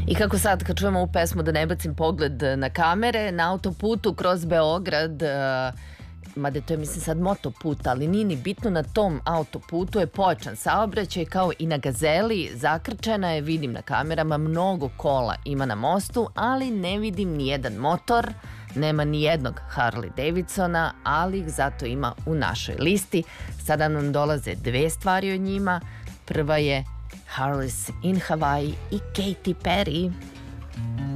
I kako sad kad čujemo ovu pesmu da ne bacim pogled na kamere, na autoputu kroz Beograd, mada to je mislim sad motoput, ali nije ni bitno, na tom autoputu je pojačan saobraćaj kao i na Gazeli, zakrčena je, vidim na kamerama, mnogo kola ima na mostu, ali ne vidim ni jedan motor, nema ni jednog Harley Davidsona, ali ih zato ima u našoj listi. Sada nam dolaze dve stvari od njima. Prva je Harley's in Hawaii i Katy Perry.